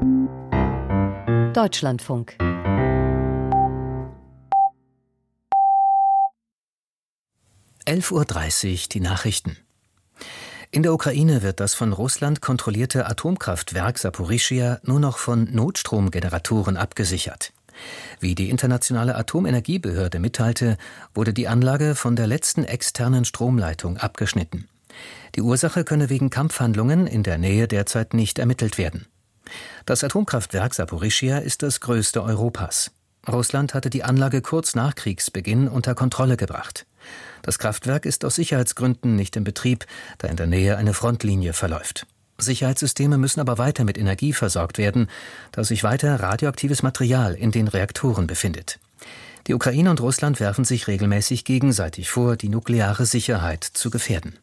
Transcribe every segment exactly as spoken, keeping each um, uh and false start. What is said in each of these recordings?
Deutschlandfunk. elf Uhr dreißig, die Nachrichten. In der Ukraine wird das von Russland kontrollierte Atomkraftwerk Saporischschja nur noch von Notstromgeneratoren abgesichert. Wie die Internationale Atomenergiebehörde mitteilte, wurde die Anlage von der letzten externen Stromleitung abgeschnitten. Die Ursache könne wegen Kampfhandlungen in der Nähe derzeit nicht ermittelt werden. Das Atomkraftwerk Saporischschja ist das größte Europas. Russland hatte die Anlage kurz nach Kriegsbeginn unter Kontrolle gebracht. Das Kraftwerk ist aus Sicherheitsgründen nicht in Betrieb, da in der Nähe eine Frontlinie verläuft. Sicherheitssysteme müssen aber weiter mit Energie versorgt werden, da sich weiter radioaktives Material in den Reaktoren befindet. Die Ukraine und Russland werfen sich regelmäßig gegenseitig vor, die nukleare Sicherheit zu gefährden.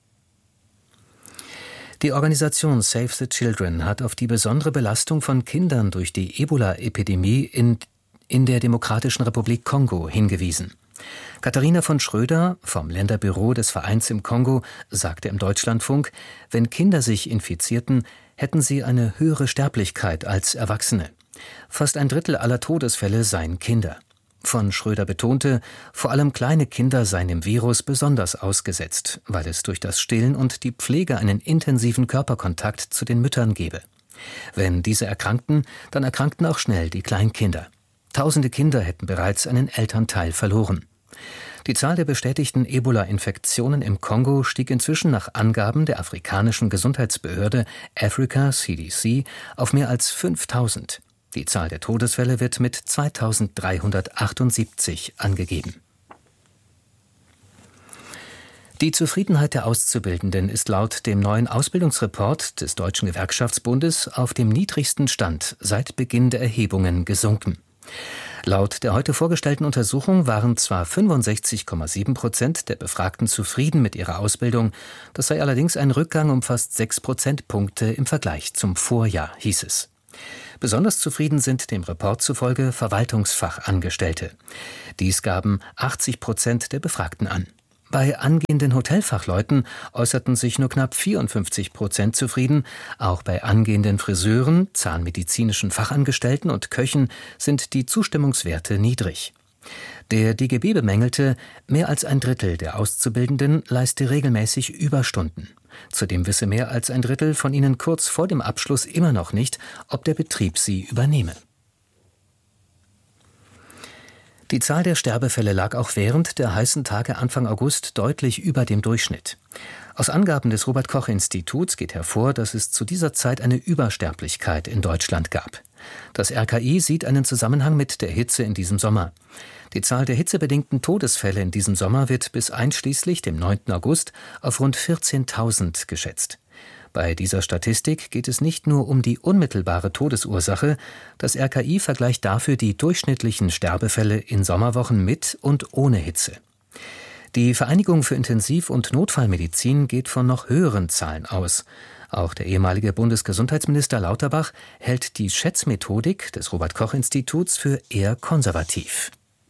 Die Organisation Save the Children hat auf die besondere Belastung von Kindern durch die Ebola-Epidemie in, in der Demokratischen Republik Kongo hingewiesen. Katharina von Schröder vom Länderbüro des Vereins im Kongo sagte im Deutschlandfunk, wenn Kinder sich infizierten, hätten sie eine höhere Sterblichkeit als Erwachsene. Fast ein Drittel aller Todesfälle seien Kinder. Von Schröder betonte, vor allem kleine Kinder seien dem Virus besonders ausgesetzt, weil es durch das Stillen und die Pflege einen intensiven Körperkontakt zu den Müttern gebe. Wenn diese erkrankten, dann erkrankten auch schnell die Kleinkinder. Tausende Kinder hätten bereits einen Elternteil verloren. Die Zahl der bestätigten Ebola-Infektionen im Kongo stieg inzwischen nach Angaben der afrikanischen Gesundheitsbehörde Africa C D C auf mehr als fünftausend. Die Zahl der Todesfälle wird mit zweitausenddreihundertachtundsiebzig angegeben. Die Zufriedenheit der Auszubildenden ist laut dem neuen Ausbildungsreport des Deutschen Gewerkschaftsbundes auf dem niedrigsten Stand seit Beginn der Erhebungen gesunken. Laut der heute vorgestellten Untersuchung waren zwar fünfundsechzig Komma sieben Prozent der Befragten zufrieden mit ihrer Ausbildung, das sei allerdings ein Rückgang um fast sechs Prozentpunkte im Vergleich zum Vorjahr, hieß es. Besonders zufrieden sind dem Report zufolge Verwaltungsfachangestellte. Dies gaben achtzig Prozent der Befragten an. Bei angehenden Hotelfachleuten äußerten sich nur knapp vierundfünfzig Prozent zufrieden. Auch bei angehenden Friseuren, zahnmedizinischen Fachangestellten und Köchen sind die Zustimmungswerte niedrig. Der D G B bemängelte, mehr als ein Drittel der Auszubildenden leiste regelmäßig Überstunden. Zudem wisse mehr als ein Drittel von ihnen kurz vor dem Abschluss immer noch nicht, ob der Betrieb sie übernehme. Die Zahl der Sterbefälle lag auch während der heißen Tage Anfang August deutlich über dem Durchschnitt. Aus Angaben des Robert-Koch-Instituts geht hervor, dass es zu dieser Zeit eine Übersterblichkeit in Deutschland gab. Das R K I sieht einen Zusammenhang mit der Hitze in diesem Sommer. Die Zahl der hitzebedingten Todesfälle in diesem Sommer wird bis einschließlich dem neunten August auf rund vierzehntausend geschätzt. Bei dieser Statistik geht es nicht nur um die unmittelbare Todesursache. Das R K I vergleicht dafür die durchschnittlichen Sterbefälle in Sommerwochen mit und ohne Hitze. Die Vereinigung für Intensiv- und Notfallmedizin geht von noch höheren Zahlen aus. Auch der ehemalige Bundesgesundheitsminister Lauterbach hält die Schätzmethodik des Robert-Koch-Instituts für eher konservativ.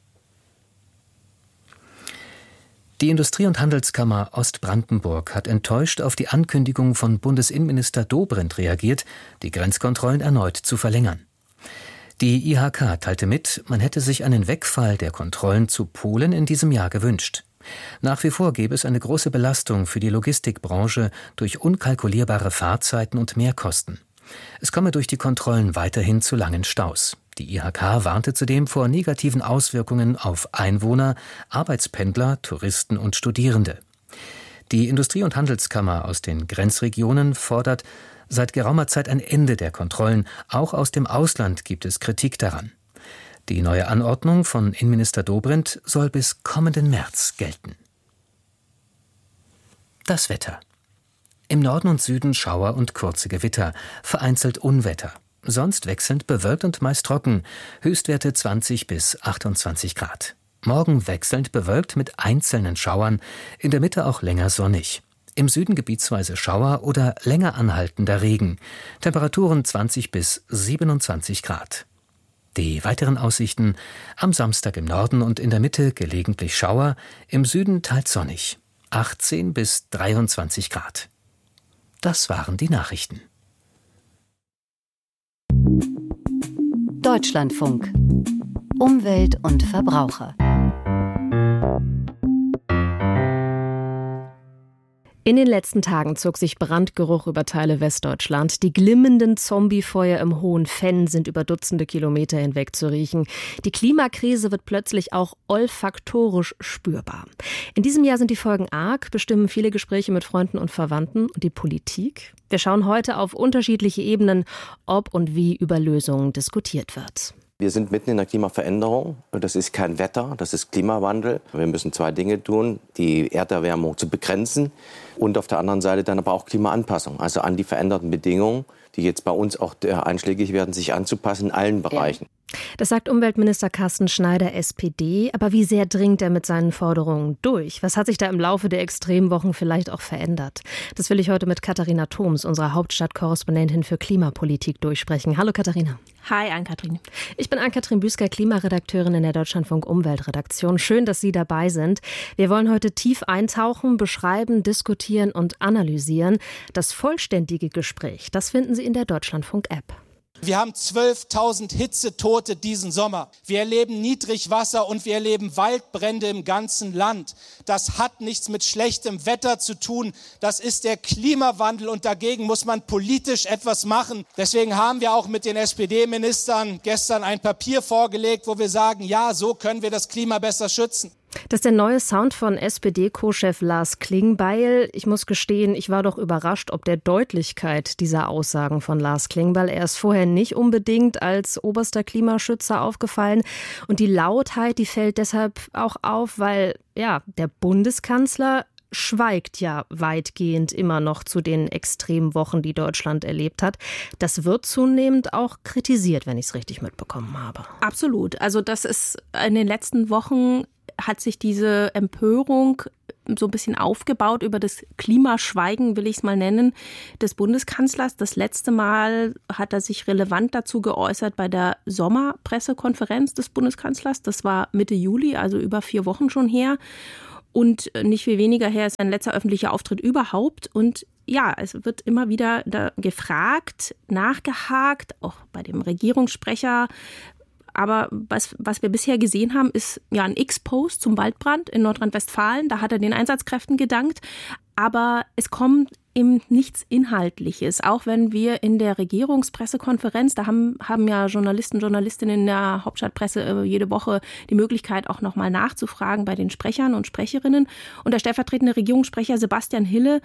Die Industrie- und Handelskammer Ostbrandenburg hat enttäuscht auf die Ankündigung von Bundesinnenminister Dobrindt reagiert, die Grenzkontrollen erneut zu verlängern. Die I H K teilte mit, man hätte sich einen Wegfall der Kontrollen zu Polen in diesem Jahr gewünscht. Nach wie vor gäbe es eine große Belastung für die Logistikbranche durch unkalkulierbare Fahrzeiten und Mehrkosten. Es komme durch die Kontrollen weiterhin zu langen Staus. Die I H K warnte zudem vor negativen Auswirkungen auf Einwohner, Arbeitspendler, Touristen und Studierende. Die Industrie- und Handelskammer aus den Grenzregionen fordert seit geraumer Zeit ein Ende der Kontrollen. Auch aus dem Ausland gibt es Kritik daran. Die neue Anordnung von Innenminister Dobrindt soll bis kommenden März gelten. Das Wetter. Im Norden und Süden Schauer und kurze Gewitter, vereinzelt Unwetter. Sonst wechselnd bewölkt und meist trocken, Höchstwerte zwanzig bis achtundzwanzig Grad. Morgen wechselnd bewölkt mit einzelnen Schauern, in der Mitte auch länger sonnig. Im Süden gebietsweise Schauer oder länger anhaltender Regen. Temperaturen zwanzig bis siebenundzwanzig Grad. Die weiteren Aussichten: am Samstag im Norden und in der Mitte gelegentlich Schauer, im Süden teils sonnig. achtzehn bis dreiundzwanzig Grad. Das waren die Nachrichten. Deutschlandfunk. Umwelt und Verbraucher. In den letzten Tagen zog sich Brandgeruch über Teile Westdeutschland. Die glimmenden Zombiefeuer im Hohen Fenn sind über Dutzende Kilometer hinweg zu riechen. Die Klimakrise wird plötzlich auch olfaktorisch spürbar. In diesem Jahr sind die Folgen arg, bestimmen viele Gespräche mit Freunden und Verwandten und die Politik. Wir schauen heute auf unterschiedliche Ebenen, ob und wie über Lösungen diskutiert wird. Wir sind mitten in der Klimaveränderung. Das ist kein Wetter, das ist Klimawandel. Wir müssen zwei Dinge tun, die Erderwärmung zu begrenzen und auf der anderen Seite dann aber auch Klimaanpassung, also an die veränderten Bedingungen, die jetzt bei uns auch einschlägig werden, sich anzupassen in allen Bereichen. Das sagt Umweltminister Carsten Schneider, S P D. Aber wie sehr dringt er mit seinen Forderungen durch? Was hat sich da im Laufe der Extremwochen vielleicht auch verändert? Das will ich heute mit Katharina Thoms, unserer Hauptstadtkorrespondentin für Klimapolitik, durchsprechen. Hallo Katharina. Hi, Ann-Kathrin. Ich bin Ann-Kathrin Büsker, Klimaredakteurin in der Deutschlandfunk Umweltredaktion. Schön, dass Sie dabei sind. Wir wollen heute tief eintauchen, beschreiben, diskutieren und analysieren. Das vollständige Gespräch, das finden Sie in der Deutschlandfunk-App. Wir haben zwölftausend Hitzetote diesen Sommer. Wir erleben Niedrigwasser und wir erleben Waldbrände im ganzen Land. Das hat nichts mit schlechtem Wetter zu tun. Das ist der Klimawandel und dagegen muss man politisch etwas machen. Deswegen haben wir auch mit den S P D-Ministern gestern ein Papier vorgelegt, wo wir sagen, ja, so können wir das Klima besser schützen. Das ist der neue Sound von S P D-Co-Chef Lars Klingbeil. Ich muss gestehen, ich war doch überrascht ob der Deutlichkeit dieser Aussagen von Lars Klingbeil. Er ist vorher nicht unbedingt als oberster Klimaschützer aufgefallen. Und die Lautheit, die fällt deshalb auch auf, weil ja, der Bundeskanzler schweigt ja weitgehend immer noch zu den Extremwochen, die Deutschland erlebt hat. Das wird zunehmend auch kritisiert, wenn ich es richtig mitbekommen habe. Absolut. Also das ist in den letzten Wochen hat sich diese Empörung so ein bisschen aufgebaut über das Klimaschweigen, will ich es mal nennen, des Bundeskanzlers. Das letzte Mal hat er sich relevant dazu geäußert bei der Sommerpressekonferenz des Bundeskanzlers. Das war Mitte Juli, also über vier Wochen schon her. Und nicht viel weniger her ist sein letzter öffentlicher Auftritt überhaupt. Und ja, es wird immer wieder da gefragt, nachgehakt, auch bei dem Regierungssprecher. Aber was, was wir bisher gesehen haben, ist ja ein X-Post zum Waldbrand in Nordrhein-Westfalen. Da hat er den Einsatzkräften gedankt. Aber es kommt eben nichts Inhaltliches. Auch wenn wir in der Regierungspressekonferenz, da haben, haben ja Journalisten, Journalistinnen in der Hauptstadtpresse jede Woche die Möglichkeit, auch nochmal nachzufragen bei den Sprechern und Sprecherinnen. Und der stellvertretende Regierungssprecher Sebastian Hille,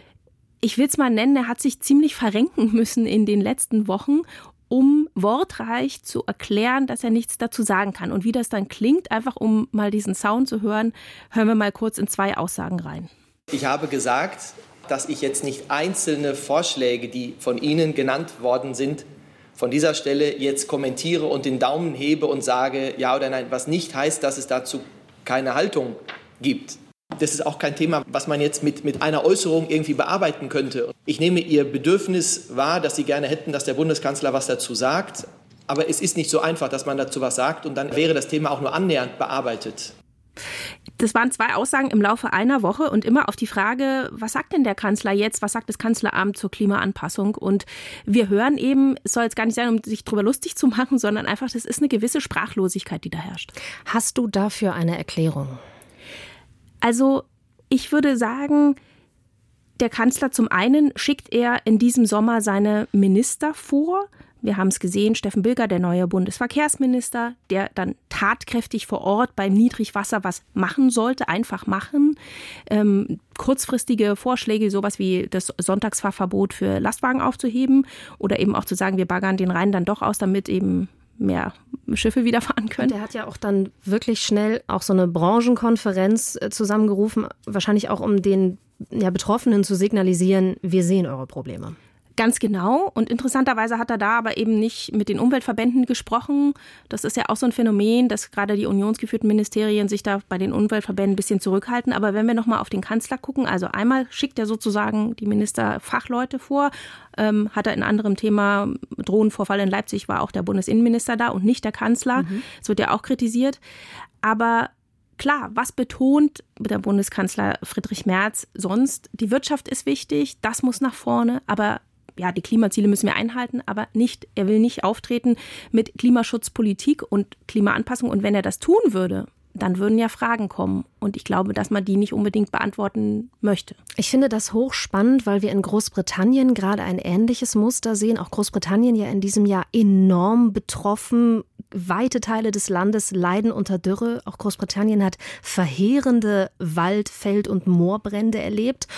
ich will es mal nennen, er hat sich ziemlich verrenken müssen in den letzten Wochen, um wortreich zu erklären, dass er nichts dazu sagen kann. Und wie das dann klingt, einfach um mal diesen Sound zu hören, hören wir mal kurz in zwei Aussagen rein. Ich habe gesagt, dass ich jetzt nicht einzelne Vorschläge, die von Ihnen genannt worden sind, von dieser Stelle jetzt kommentiere und den Daumen hebe und sage ja oder nein, was nicht heißt, dass es dazu keine Haltung gibt. Das ist auch kein Thema, was man jetzt mit, mit einer Äußerung irgendwie bearbeiten könnte. Ich nehme Ihr Bedürfnis wahr, dass Sie gerne hätten, dass der Bundeskanzler was dazu sagt. Aber es ist nicht so einfach, dass man dazu was sagt und dann wäre das Thema auch nur annähernd bearbeitet. Das waren zwei Aussagen im Laufe einer Woche und immer auf die Frage, was sagt denn der Kanzler jetzt, was sagt das Kanzleramt zur Klimaanpassung? Und wir hören eben, es soll jetzt gar nicht sein, um sich darüber lustig zu machen, sondern einfach, das ist eine gewisse Sprachlosigkeit, die da herrscht. Hast du dafür eine Erklärung? Also ich würde sagen, der Kanzler zum einen schickt er in diesem Sommer seine Minister vor. Wir haben es gesehen, Steffen Bilger, der neue Bundesverkehrsminister, der dann tatkräftig vor Ort beim Niedrigwasser was machen sollte, einfach machen. Ähm, kurzfristige Vorschläge, sowas wie das Sonntagsfahrverbot für Lastwagen aufzuheben oder eben auch zu sagen, wir baggern den Rhein dann doch aus, damit eben mehr Schiffe wieder fahren können. Und der hat ja auch dann wirklich schnell auch so eine Branchenkonferenz zusammengerufen, wahrscheinlich auch um den ja, Betroffenen zu signalisieren, wir sehen eure Probleme. Ganz genau. Und interessanterweise hat er da aber eben nicht mit den Umweltverbänden gesprochen. Das ist ja auch so ein Phänomen, dass gerade die unionsgeführten Ministerien sich da bei den Umweltverbänden ein bisschen zurückhalten. Aber wenn wir nochmal auf den Kanzler gucken, also einmal schickt er sozusagen die Minister Fachleute vor, ähm, hat er in anderem Thema, Drohnenvorfall in Leipzig, war auch der Bundesinnenminister da und nicht der Kanzler. Mhm. Das wird ja auch kritisiert. Aber klar, was betont der Bundeskanzler Friedrich Merz sonst? Die Wirtschaft ist wichtig, das muss nach vorne, aber ja, die Klimaziele müssen wir einhalten, aber nicht, er will nicht auftreten mit Klimaschutzpolitik und Klimaanpassung. Und wenn er das tun würde, dann würden ja Fragen kommen. Und ich glaube, dass man die nicht unbedingt beantworten möchte. Ich finde das hochspannend, weil wir in Großbritannien gerade ein ähnliches Muster sehen. Auch Großbritannien ja in diesem Jahr enorm betroffen. Weite Teile des Landes leiden unter Dürre. Auch Großbritannien hat verheerende Wald-, Feld- und Moorbrände erlebt.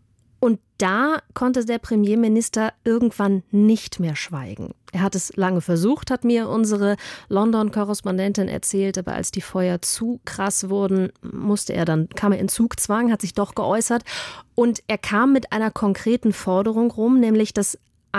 Und da konnte der Premierminister irgendwann nicht mehr schweigen. Er hat es lange versucht, hat mir unsere London-Korrespondentin erzählt, aber als die Feuer zu krass wurden, musste er dann, kam er in Zugzwang, hat sich doch geäußert. Und er kam mit einer konkreten Forderung rum, nämlich dass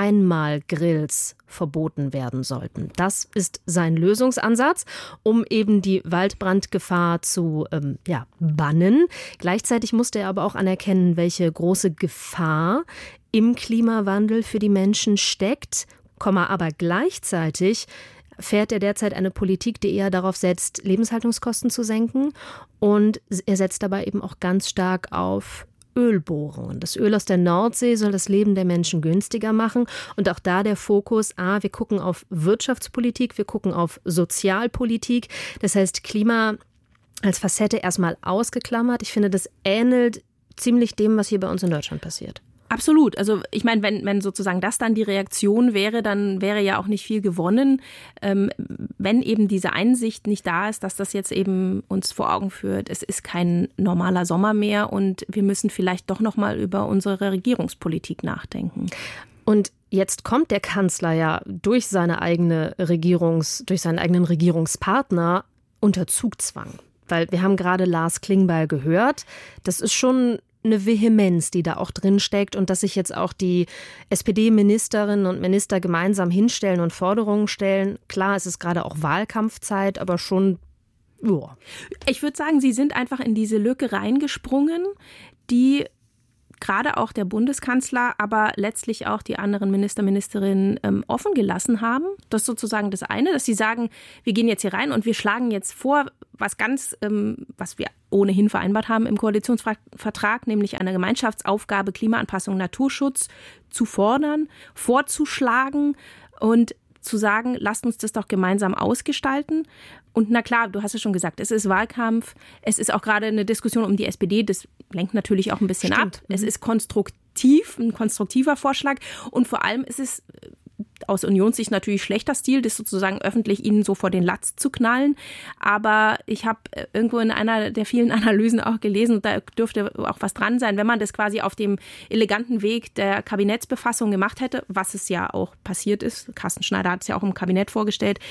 Einmalgrills verboten werden sollten. Das ist sein Lösungsansatz, um eben die Waldbrandgefahr zu ähm, ja, bannen. Gleichzeitig musste er aber auch anerkennen, welche große Gefahr im Klimawandel für die Menschen steckt, aber gleichzeitig fährt er derzeit eine Politik, die eher darauf setzt, Lebenshaltungskosten zu senken, und er setzt dabei eben auch ganz stark auf Ölbohrungen. Das Öl aus der Nordsee soll das Leben der Menschen günstiger machen. Und auch da der Fokus, ah, wir gucken auf Wirtschaftspolitik, wir gucken auf Sozialpolitik. Das heißt, Klima als Facette erstmal ausgeklammert. Ich finde, das ähnelt ziemlich dem, was hier bei uns in Deutschland passiert. Absolut. Also ich meine, wenn, wenn sozusagen das dann die Reaktion wäre, dann wäre ja auch nicht viel gewonnen. Ähm, wenn eben diese Einsicht nicht da ist, dass das jetzt eben uns vor Augen führt, es ist kein normaler Sommer mehr und wir müssen vielleicht doch noch mal über unsere Regierungspolitik nachdenken. Und jetzt kommt der Kanzler ja durch seine eigene Regierungs, durch seinen eigenen Regierungspartner unter Zugzwang. Weil wir haben gerade Lars Klingbeil gehört. Das ist schon eine Vehemenz, die da auch drin steckt, und dass sich jetzt auch die S P D-Ministerinnen und Minister gemeinsam hinstellen und Forderungen stellen. Klar, es ist gerade auch Wahlkampfzeit, aber schon, ja. Ich würde sagen, sie sind einfach in diese Lücke reingesprungen, die gerade auch der Bundeskanzler, aber letztlich auch die anderen Minister, Ministerinnen ähm, offen gelassen haben. Das ist sozusagen das eine, dass sie sagen, wir gehen jetzt hier rein und wir schlagen jetzt vor, was ganz, ähm, was wir ohnehin vereinbart haben im Koalitionsvertrag, nämlich eine Gemeinschaftsaufgabe Klimaanpassung, Naturschutz zu fordern, vorzuschlagen und zu sagen, lasst uns das doch gemeinsam ausgestalten. Und na klar, du hast es schon gesagt, es ist Wahlkampf, es ist auch gerade eine Diskussion um die S P D, das lenkt natürlich auch ein bisschen Stimmt. ab. Es ist konstruktiv, ein konstruktiver Vorschlag, und vor allem ist es aus Unionssicht natürlich schlechter Stil, das sozusagen öffentlich ihnen so vor den Latz zu knallen. Aber ich habe irgendwo in einer der vielen Analysen auch gelesen, und da dürfte auch was dran sein, wenn man das quasi auf dem eleganten Weg der Kabinettsbefassung gemacht hätte, was es ja auch passiert ist, Carsten Schneider hat es ja auch im Kabinett vorgestellt,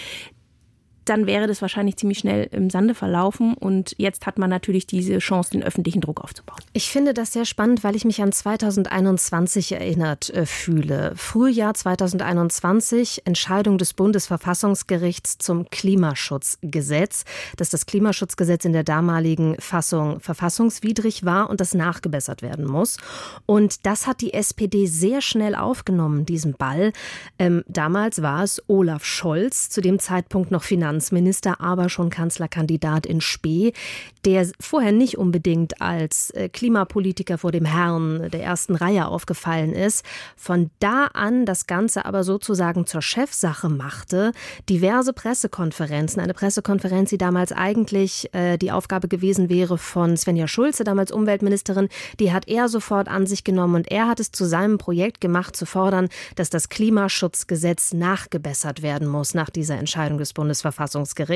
dann wäre das wahrscheinlich ziemlich schnell im Sande verlaufen. Und jetzt hat man natürlich diese Chance, den öffentlichen Druck aufzubauen. Ich finde das sehr spannend, weil ich mich an zweitausendeinundzwanzig erinnert äh, fühle. Frühjahr zweitausendeinundzwanzig, Entscheidung des Bundesverfassungsgerichts zum Klimaschutzgesetz, dass das Klimaschutzgesetz in der damaligen Fassung verfassungswidrig war und das nachgebessert werden muss. Und das hat die S P D sehr schnell aufgenommen, diesen Ball. Ähm, damals war es Olaf Scholz, zu dem Zeitpunkt noch Finanzminister, Minister, aber schon Kanzlerkandidat in Spee, der vorher nicht unbedingt als Klimapolitiker vor dem Herrn der ersten Reihe aufgefallen ist, von da an das Ganze aber sozusagen zur Chefsache machte, diverse Pressekonferenzen, eine Pressekonferenz, die damals eigentlich äh, die Aufgabe gewesen wäre von Svenja Schulze, damals Umweltministerin, die hat er sofort an sich genommen, und er hat es zu seinem Projekt gemacht, zu fordern, dass das Klimaschutzgesetz nachgebessert werden muss nach dieser Entscheidung des Bundesverfassungsgerichts.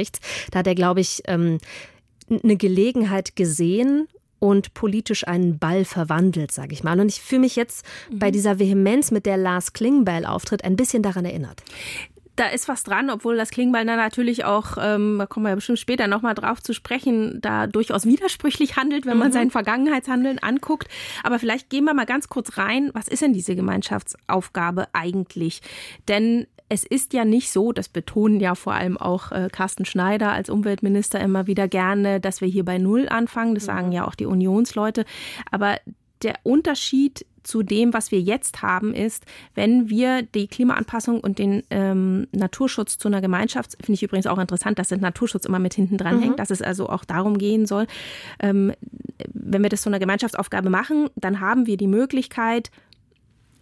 Da hat er, glaube ich, ähm, eine Gelegenheit gesehen und politisch einen Ball verwandelt, sage ich mal. Und ich fühle mich jetzt mhm. bei dieser Vehemenz, mit der Lars Klingbeil auftritt, ein bisschen daran erinnert. Da ist was dran, obwohl das Klingbeil dann natürlich auch, ähm, da kommen wir ja bestimmt später nochmal drauf zu sprechen, da durchaus widersprüchlich handelt, wenn man mhm. sein Vergangenheitshandeln anguckt. Aber vielleicht gehen wir mal ganz kurz rein, was ist denn diese Gemeinschaftsaufgabe eigentlich? Denn es ist ja nicht so, das betonen ja vor allem auch äh, Carsten Schneider als Umweltminister immer wieder gerne, dass wir hier bei Null anfangen. Das sagen ja auch die Unionsleute. Aber der Unterschied zu dem, was wir jetzt haben, ist, wenn wir die Klimaanpassung und den ähm, Naturschutz zu einer Gemeinschaft, finde ich übrigens auch interessant, dass der Naturschutz immer mit hinten dran mhm. hängt, dass es also auch darum gehen soll, ähm, wenn wir das zu einer Gemeinschaftsaufgabe machen, dann haben wir die Möglichkeit,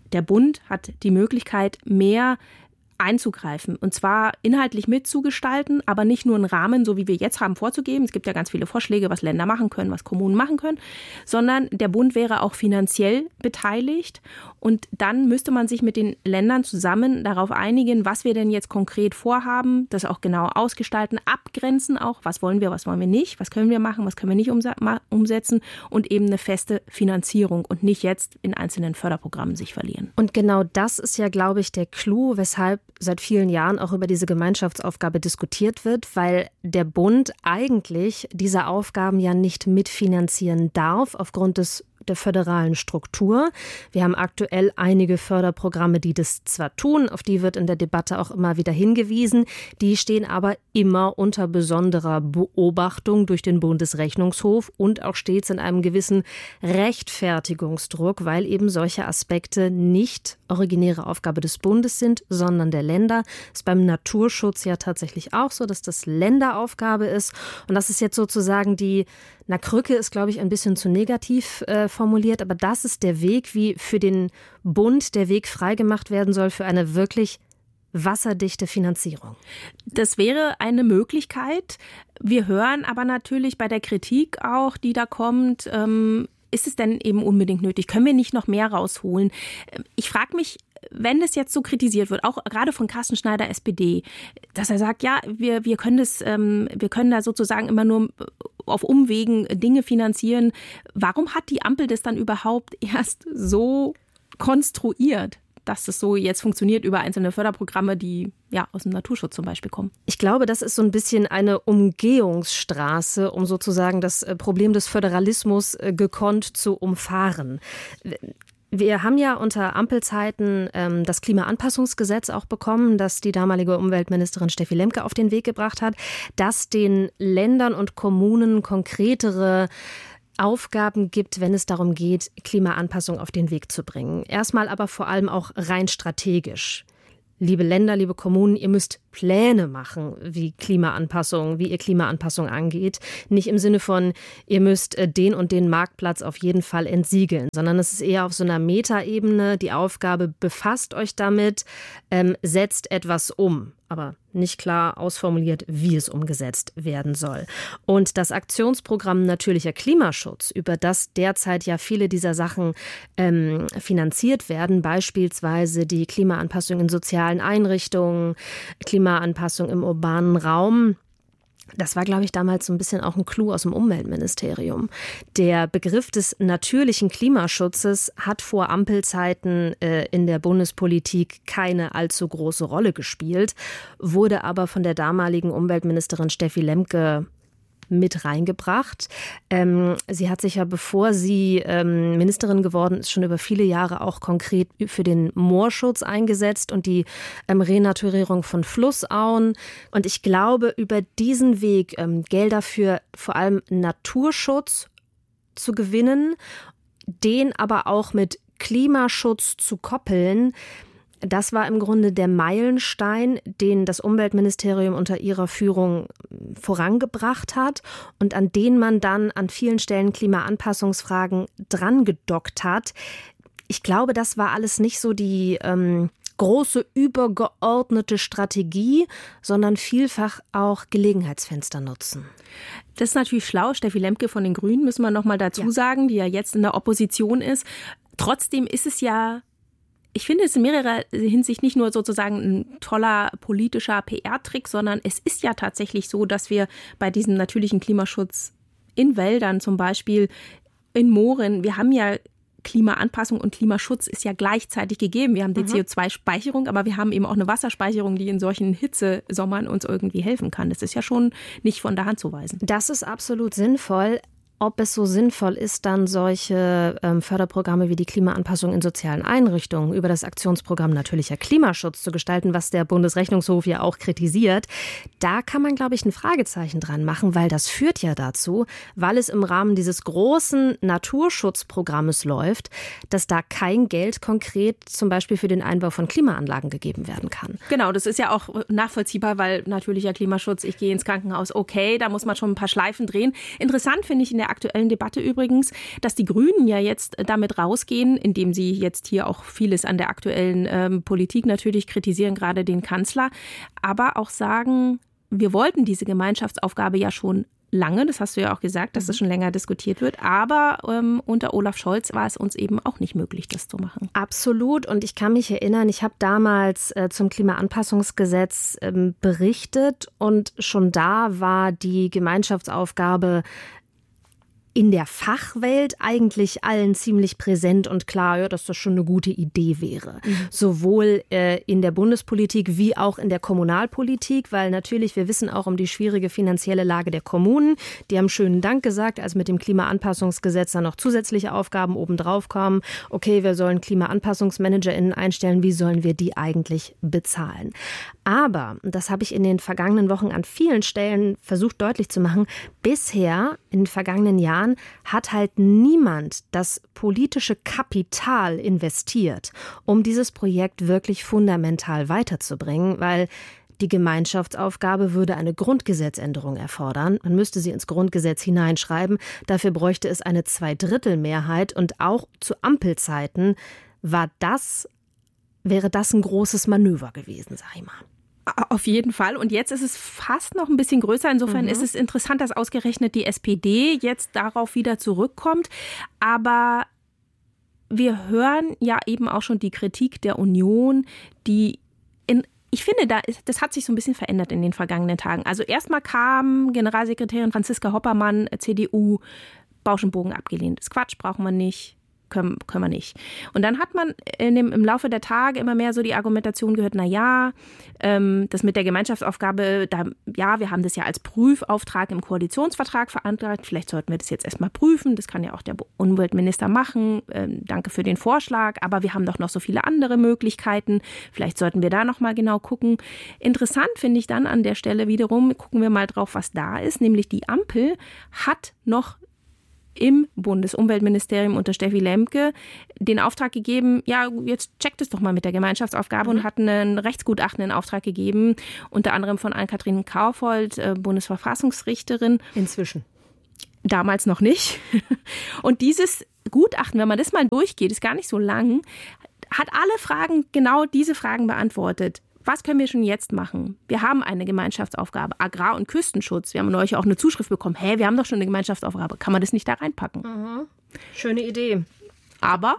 der Bund hat die Möglichkeit, mehr einzugreifen und zwar inhaltlich mitzugestalten, aber nicht nur einen Rahmen, so wie wir jetzt haben, vorzugeben. Es gibt ja ganz viele Vorschläge, was Länder machen können, was Kommunen machen können, sondern der Bund wäre auch finanziell beteiligt und dann müsste man sich mit den Ländern zusammen darauf einigen, was wir denn jetzt konkret vorhaben, das auch genau ausgestalten, abgrenzen auch, was wollen wir, was wollen wir nicht, was können wir machen, was können wir nicht umsetzen und eben eine feste Finanzierung und nicht jetzt in einzelnen Förderprogrammen sich verlieren. Und genau das ist ja, glaube ich, der Clou, weshalb seit vielen Jahren auch über diese Gemeinschaftsaufgabe diskutiert wird, weil der Bund eigentlich diese Aufgaben ja nicht mitfinanzieren darf aufgrund des der föderalen Struktur. Wir haben aktuell einige Förderprogramme, die das zwar tun, auf die wird in der Debatte auch immer wieder hingewiesen, die stehen aber immer unter besonderer Beobachtung durch den Bundesrechnungshof und auch stets in einem gewissen Rechtfertigungsdruck, weil eben solche Aspekte nicht originäre Aufgabe des Bundes sind, sondern der Länder. Ist beim Naturschutz ja tatsächlich auch so, dass das Länderaufgabe ist und das ist jetzt sozusagen die Na, Krücke ist, glaube ich, ein bisschen zu negativ äh, formuliert, aber das ist der Weg, wie für den Bund der Weg freigemacht werden soll für eine wirklich wasserdichte Finanzierung. Das wäre eine Möglichkeit. Wir hören aber natürlich bei der Kritik auch, die da kommt, ähm, ist es denn eben unbedingt nötig? Können wir nicht noch mehr rausholen? Ich frage mich, wenn es jetzt so kritisiert wird, auch gerade von Carsten Schneider, S P D, dass er sagt, ja, wir, wir können das, ähm, wir können da sozusagen immer nur auf Umwegen Dinge finanzieren. Warum hat die Ampel das dann überhaupt erst so konstruiert, dass das so jetzt funktioniert über einzelne Förderprogramme, die ja aus dem Naturschutz zum Beispiel kommen? Ich glaube, das ist so ein bisschen eine Umgehungsstraße, um sozusagen das Problem des Föderalismus gekonnt zu umfahren. Wir haben ja unter Ampelzeiten ähm, das Klimaanpassungsgesetz auch bekommen, das die damalige Umweltministerin Steffi Lemke auf den Weg gebracht hat, das den Ländern und Kommunen konkretere Aufgaben gibt, wenn es darum geht, Klimaanpassung auf den Weg zu bringen. Erstmal aber vor allem auch rein strategisch. Liebe Länder, liebe Kommunen, ihr müsst Pläne machen, wie Klimaanpassung, wie ihr Klimaanpassung angeht. Nicht im Sinne von, ihr müsst den und den Marktplatz auf jeden Fall entsiegeln, sondern es ist eher auf so einer Metaebene die Aufgabe, befasst euch damit, ähm, setzt etwas um. Aber nicht klar ausformuliert, wie es umgesetzt werden soll. Und das Aktionsprogramm Natürlicher Klimaschutz, über das derzeit ja viele dieser Sachen ähm, finanziert werden, beispielsweise die Klimaanpassung in sozialen Einrichtungen, Klimaanpassung im urbanen Raum, das war, glaube ich, damals so ein bisschen auch ein Clou aus dem Umweltministerium. Der Begriff des natürlichen Klimaschutzes hat vor Ampelzeiten äh, in der Bundespolitik keine allzu große Rolle gespielt, wurde aber von der damaligen Umweltministerin Steffi Lemke mit reingebracht. Ähm, sie hat sich ja, bevor sie ähm, Ministerin geworden ist, schon über viele Jahre auch konkret für den Moorschutz eingesetzt und die ähm, Renaturierung von Flussauen. Und ich glaube, über diesen Weg ähm, Gelder für vor allem Naturschutz zu gewinnen, den aber auch mit Klimaschutz zu koppeln, das war im Grunde der Meilenstein, den das Umweltministerium unter ihrer Führung vorangebracht hat und an den man dann an vielen Stellen Klimaanpassungsfragen drangedockt hat. Ich glaube, das war alles nicht so die ähm, große übergeordnete Strategie, sondern vielfach auch Gelegenheitsfenster nutzen. Das ist natürlich schlau. Steffi Lemke von den Grünen müssen wir noch mal dazu ja. sagen, die ja jetzt in der Opposition ist. Trotzdem ist es ja, ich finde es in mehrerer Hinsicht nicht nur sozusagen ein toller politischer P R-Trick, sondern es ist ja tatsächlich so, dass wir bei diesem natürlichen Klimaschutz in Wäldern zum Beispiel, in Mooren, wir haben ja Klimaanpassung und Klimaschutz ist ja gleichzeitig gegeben. Wir haben die mhm. C O zwei Speicherung, aber wir haben eben auch eine Wasserspeicherung, die in solchen Hitzesommern uns irgendwie helfen kann. Das ist ja schon nicht von der Hand zu weisen. Das ist absolut sinnvoll. Ob es so sinnvoll ist, dann solche ähm, Förderprogramme wie die Klimaanpassung in sozialen Einrichtungen über das Aktionsprogramm Natürlicher Klimaschutz zu gestalten, was der Bundesrechnungshof ja auch kritisiert, da kann man, glaube ich, ein Fragezeichen dran machen, weil das führt ja dazu, weil es im Rahmen dieses großen Naturschutzprogrammes läuft, dass da kein Geld konkret zum Beispiel für den Einbau von Klimaanlagen gegeben werden kann. Genau, das ist ja auch nachvollziehbar, weil natürlicher Klimaschutz, ich gehe ins Krankenhaus, okay, da muss man schon ein paar Schleifen drehen. Interessant finde ich in der der aktuellen Debatte übrigens, dass die Grünen ja jetzt damit rausgehen, indem sie jetzt hier auch vieles an der aktuellen ähm, Politik natürlich kritisieren, gerade den Kanzler, aber auch sagen, wir wollten diese Gemeinschaftsaufgabe ja schon lange, das hast du ja auch gesagt, dass das schon länger diskutiert wird, aber ähm, unter Olaf Scholz war es uns eben auch nicht möglich, das zu machen. Absolut, und ich kann mich erinnern, ich habe damals äh, zum Klimaanpassungsgesetz ähm, berichtet und schon da war die Gemeinschaftsaufgabe in der Fachwelt eigentlich allen ziemlich präsent und klar, ja, dass das schon eine gute Idee wäre. Mhm. Sowohl äh, in der Bundespolitik wie auch in der Kommunalpolitik, weil natürlich, wir wissen auch um die schwierige finanzielle Lage der Kommunen. Die haben schönen Dank gesagt, als mit dem Klimaanpassungsgesetz dann noch zusätzliche Aufgaben obendrauf kamen. Okay, wir sollen KlimaanpassungsmanagerInnen einstellen, wie sollen wir die eigentlich bezahlen? Aber, das habe ich in den vergangenen Wochen an vielen Stellen versucht deutlich zu machen, bisher in den vergangenen Jahren hat halt niemand das politische Kapital investiert, um dieses Projekt wirklich fundamental weiterzubringen, weil die Gemeinschaftsaufgabe würde eine Grundgesetzänderung erfordern. Man müsste sie ins Grundgesetz hineinschreiben. Dafür bräuchte es eine Zweidrittelmehrheit und auch zu Ampelzeiten war das, wäre das ein großes Manöver gewesen, sag ich mal. Auf jeden Fall. Und jetzt ist es fast noch ein bisschen größer. Insofern mhm. ist es interessant, dass ausgerechnet die S P D jetzt darauf wieder zurückkommt. Aber wir hören ja eben auch schon die Kritik der Union, die in Ich finde, da ist, das hat sich so ein bisschen verändert in den vergangenen Tagen. Also erstmal kam Generalsekretärin Franziska Hoppermann, C D U, Bausch und Bogen abgelehnt. Das ist Quatsch, brauchen wir nicht. Können, können wir nicht. Und dann hat man in dem, im Laufe der Tage immer mehr so die Argumentation gehört, na ja, ähm, das mit der Gemeinschaftsaufgabe, da, ja, wir haben das ja als Prüfauftrag im Koalitionsvertrag verantragt, vielleicht sollten wir das jetzt erstmal prüfen, das kann ja auch der Umweltminister machen, ähm, danke für den Vorschlag, aber wir haben doch noch so viele andere Möglichkeiten, vielleicht sollten wir da nochmal genau gucken. Interessant finde ich dann an der Stelle wiederum, gucken wir mal drauf, was da ist, nämlich die Ampel hat noch im Bundesumweltministerium unter Steffi Lemke den Auftrag gegeben, ja, jetzt checkt es doch mal mit der Gemeinschaftsaufgabe mhm. und hat einen Rechtsgutachten in Auftrag gegeben, unter anderem von Ann-Kathrin Kaufhold, äh, Bundesverfassungsrichterin. Inzwischen. Damals noch nicht. Und dieses Gutachten, wenn man das mal durchgeht, ist gar nicht so lang, hat alle Fragen, genau diese Fragen beantwortet. Was können wir schon jetzt machen? Wir haben eine Gemeinschaftsaufgabe, Agrar- und Küstenschutz. Wir haben neulich auch eine Zuschrift bekommen. Hä, wir haben doch schon eine Gemeinschaftsaufgabe. Kann man das nicht da reinpacken? Mhm. Schöne Idee. Aber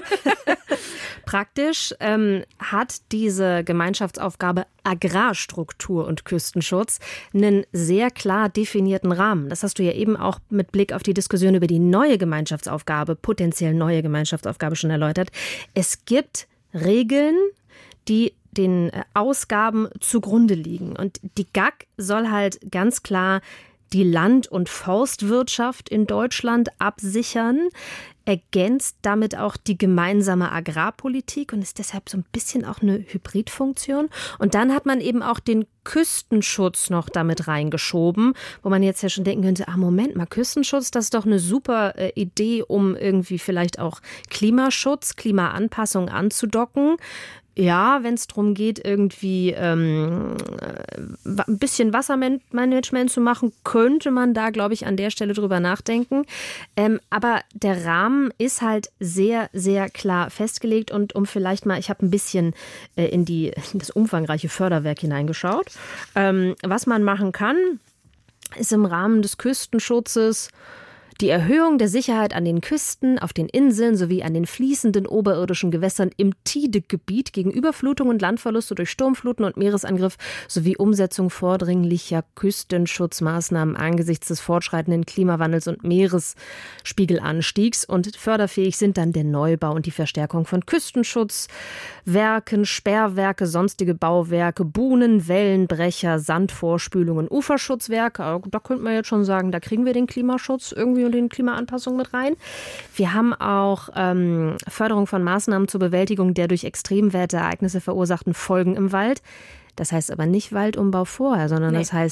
praktisch ähm, hat diese Gemeinschaftsaufgabe Agrarstruktur und Küstenschutz einen sehr klar definierten Rahmen. Das hast du ja eben auch mit Blick auf die Diskussion über die neue Gemeinschaftsaufgabe, potenziell neue Gemeinschaftsaufgabe schon erläutert. Es gibt Regeln, die den Ausgaben zugrunde liegen. Und die G A G soll halt ganz klar die Land- und Forstwirtschaft in Deutschland absichern, ergänzt damit auch die gemeinsame Agrarpolitik und ist deshalb so ein bisschen auch eine Hybridfunktion. Und dann hat man eben auch den Küstenschutz noch damit reingeschoben, wo man jetzt ja schon denken könnte, ah Moment mal, Küstenschutz, das ist doch eine super äh, Idee, um irgendwie vielleicht auch Klimaschutz, Klimaanpassung anzudocken. Ja, wenn es darum geht, irgendwie ähm, ein bisschen Wassermanagement zu machen, könnte man da, glaube ich, an der Stelle drüber nachdenken. Ähm, aber der Rahmen ist halt sehr, sehr klar festgelegt. Und um vielleicht mal, ich habe ein bisschen äh, in, die, in das umfangreiche Förderwerk hineingeschaut. Ähm, was man machen kann, ist im Rahmen des Küstenschutzes die Erhöhung der Sicherheit an den Küsten, auf den Inseln sowie an den fließenden oberirdischen Gewässern im Tidegebiet gegen Überflutung und Landverluste durch Sturmfluten und Meeresangriff sowie Umsetzung vordringlicher Küstenschutzmaßnahmen angesichts des fortschreitenden Klimawandels und Meeresspiegelanstiegs. Und förderfähig sind dann der Neubau und die Verstärkung von Küstenschutzwerken, Sperrwerke, sonstige Bauwerke, Buhnen, Wellenbrecher, Sandvorspülungen, Uferschutzwerke. Da könnte man jetzt schon sagen, da kriegen wir den Klimaschutz irgendwie und den Klimaanpassung mit rein. Wir haben auch ähm, Förderung von Maßnahmen zur Bewältigung der durch Extremwetterereignisse verursachten Folgen im Wald. Das heißt aber nicht Waldumbau vorher, sondern nee. das heißt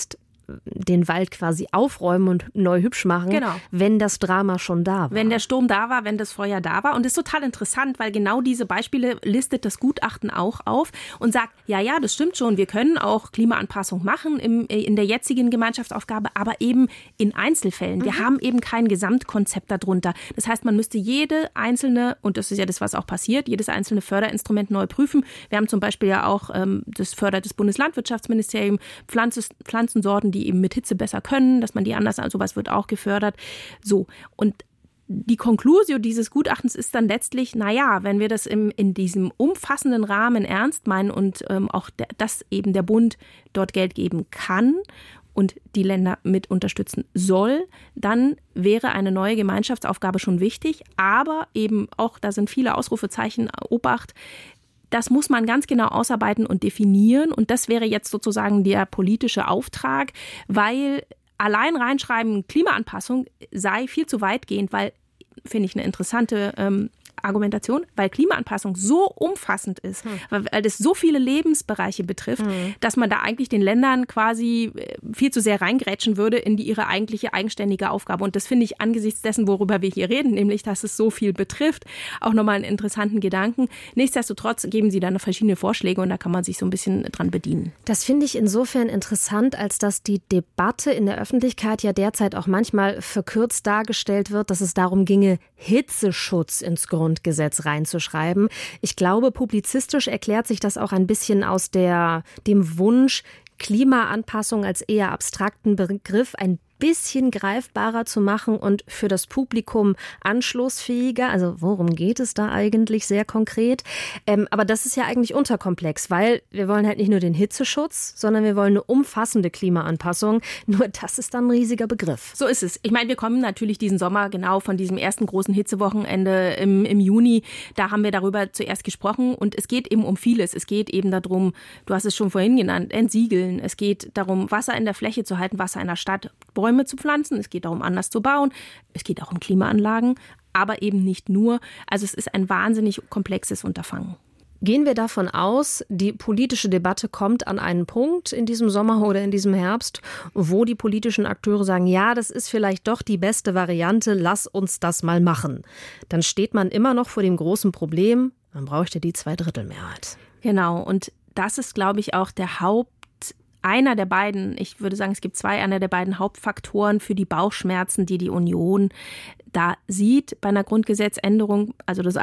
den Wald quasi aufräumen und neu hübsch machen, genau. wenn das Drama schon da war. Wenn der Sturm da war, wenn das Feuer da war. Und das ist total interessant, weil genau diese Beispiele listet das Gutachten auch auf und sagt, ja, ja, das stimmt schon, wir können auch Klimaanpassung machen im, in der jetzigen Gemeinschaftsaufgabe, aber eben in Einzelfällen. Mhm. Wir haben eben kein Gesamtkonzept darunter. Das heißt, man müsste jede einzelne, und das ist ja das, was auch passiert, jedes einzelne Förderinstrument neu prüfen. Wir haben zum Beispiel ja auch, ähm, das fördert das Bundeslandwirtschaftsministerium, Pflanzen, Pflanzensorten, die eben mit Hitze besser können, dass man die anders, also sowas wird auch gefördert. So, und die Konklusio dieses Gutachtens ist dann letztlich, naja, wenn wir das im, in diesem umfassenden Rahmen ernst meinen und ähm, auch, der, dass eben der Bund dort Geld geben kann und die Länder mit unterstützen soll, dann wäre eine neue Gemeinschaftsaufgabe schon wichtig. Aber eben auch, da sind viele Ausrufezeichen, Obacht, das muss man ganz genau ausarbeiten und definieren. Und das wäre jetzt sozusagen der politische Auftrag, weil allein reinschreiben, Klimaanpassung sei viel zu weitgehend, weil, finde ich eine interessante ähm, Argumentation, weil Klimaanpassung so umfassend ist, hm. weil, weil das so viele Lebensbereiche betrifft, hm. dass man da eigentlich den Ländern quasi viel zu sehr reingrätschen würde in die, ihre eigentliche eigenständige Aufgabe. Und das finde ich angesichts dessen, worüber wir hier reden, nämlich, dass es so viel betrifft, auch nochmal einen interessanten Gedanken. Nichtsdestotrotz geben sie dann verschiedene Vorschläge und da kann man sich so ein bisschen dran bedienen. Das finde ich insofern interessant, als dass die Debatte in der Öffentlichkeit ja derzeit auch manchmal verkürzt dargestellt wird, dass es darum ginge, Hitzeschutz ins Grundgesetz reinzuschreiben. Ich glaube, publizistisch erklärt sich das auch ein bisschen aus der, dem Wunsch, Klimaanpassung als eher abstrakten Begriff ein bisschen greifbarer zu machen und für das Publikum anschlussfähiger. Also worum geht es da eigentlich sehr konkret? Ähm, aber das ist ja eigentlich unterkomplex, weil wir wollen halt nicht nur den Hitzeschutz, sondern wir wollen eine umfassende Klimaanpassung. Nur das ist dann ein riesiger Begriff. So ist es. Ich meine, wir kommen natürlich diesen Sommer genau von diesem ersten großen Hitzewochenende im, im Juni. Da haben wir darüber zuerst gesprochen und es geht eben um vieles. Es geht eben darum, du hast es schon vorhin genannt, entsiegeln. Es geht darum, Wasser in der Fläche zu halten, Wasser in der Stadt, Bäume zu pflanzen, es geht darum, anders zu bauen, es geht auch um Klimaanlagen, aber eben nicht nur. Also es ist ein wahnsinnig komplexes Unterfangen. Gehen wir davon aus, die politische Debatte kommt an einen Punkt in diesem Sommer oder in diesem Herbst, wo die politischen Akteure sagen, ja, das ist vielleicht doch die beste Variante, lass uns das mal machen. Dann steht man immer noch vor dem großen Problem, man bräuchte die Zweidrittelmehrheit. Genau, und das ist, glaube ich, auch der Haupt Einer der beiden, ich würde sagen, es gibt zwei, einer der beiden Hauptfaktoren für die Bauchschmerzen, die die Union da sieht bei einer Grundgesetzänderung. Also das